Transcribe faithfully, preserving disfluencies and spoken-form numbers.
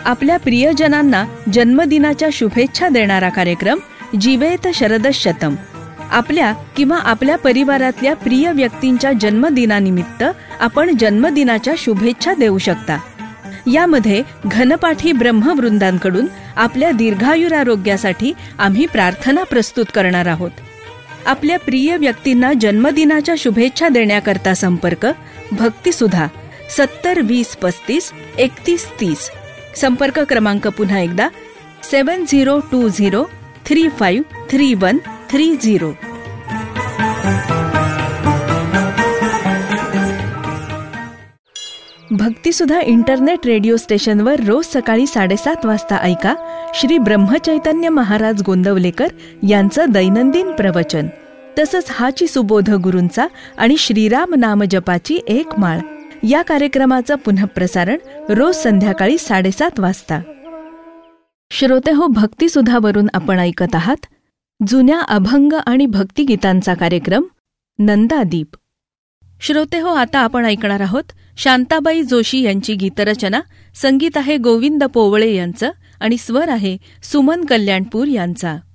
आपल्या प्रियजनांना जन्मदिनाच्या शुभेच्छा देणारा कार्यक्रम जीवेत शरदशतम. आपल्या किंवा आपल्या परिवारातल्या प्रिय व्यक्तींच्या जन्मदिनानिमित्त आपण जन्मदिनाच्या शुभेच्छा देऊ शकता. यामध्ये घनपाठी ब्रह्मवृंदांकडून आपल्या दीर्घायुरारोग्यासाठी आम्ही प्रार्थना प्रस्तुत करणार आहोत. आपल्या प्रिय व्यक्तींना जन्मदिनाच्या शुभेच्छा देण्याकरता संपर्क भक्तिसुधा सत्तर वीस पस्तीस एकतीस तीस. संपर्क क्रमांक पुन्हा एकदा सेवन zero to zero three five three one three zero. भक्तिसुधा internet radio स्टेशनवर रोज सकाळी साडेसात वाजता ऐका श्री ब्रह्मचैतन्य महाराज गोंदवलेकर यांचं दैनंदिन प्रवचन. तसंच हाची सुबोध गुरूंचा आणि श्रीराम नाम जपाची एक माळ या कार्यक्रमाचं पुनःप्रसारण रोज संध्याकाळी साडेसात वाजता. श्रोतेहो, भक्तिसुधावरून आपण ऐकत आहात जुन्या अभंग आणि भक्तिगीतांचा कार्यक्रम नंदादीप. श्रोतेहो, आता आपण ऐकणार आहोत शांताबाई जोशी यांची गीतरचना. संगीत आहे गोविंद पोवळे यांचं आणि स्वर आहे सुमन कल्याणपूर यांचा.